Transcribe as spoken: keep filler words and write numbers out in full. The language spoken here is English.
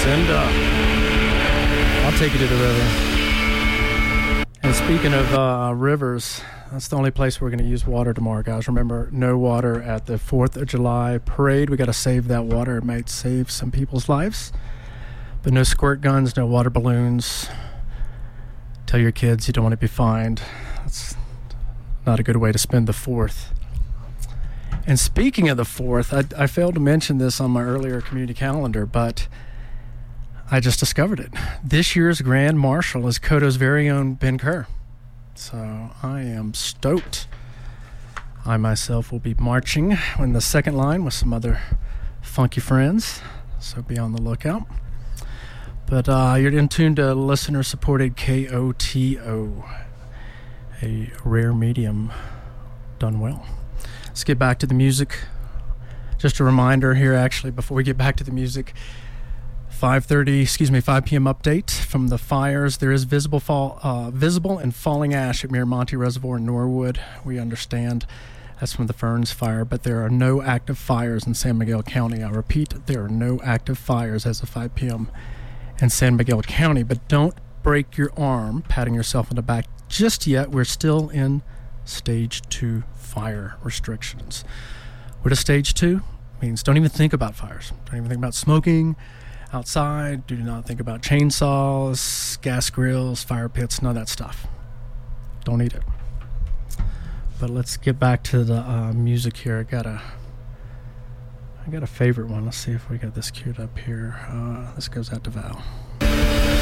Lucinda. I'll take you to the river. And speaking of uh, rivers, that's the only place we're going to use water tomorrow, guys. Remember, no water at the fourth of July parade. We got to save that water. It might save some people's lives. But no squirt guns, no water balloons. Tell your kids you don't want to be fined. That's not a good way to spend the fourth. And speaking of the fourth, I, I failed to mention this on my earlier community calendar, but I just discovered it. This year's Grand Marshal is Koto's very own Ben Kerr. So I am stoked. I myself will be marching in the second line with some other funky friends, so be on the lookout. But uh, you're in tune to listener-supported K O T O, a rare medium done well. Let's get back to the music. Just a reminder here, actually, before we get back to the music, five thirty, excuse me, five p.m. update from the fires. There is visible fall, uh, visible and falling ash at Miramonte Reservoir in Norwood. We understand that's from the Ferns fire, but there are no active fires in San Miguel County. I repeat, there are no active fires as of five p.m. in San Miguel County. But don't break your arm patting yourself on the back just yet. We're still in stage two fire restrictions. What is stage two? It means don't even think about fires. Don't even think about smoking outside. Do not think about chainsaws, gas grills, fire pits, none of that stuff. Don't eat it. But let's get back to the uh, music here. I got a, I got a favorite one. Let's see if we got this queued up here. Uh, this goes out to Val.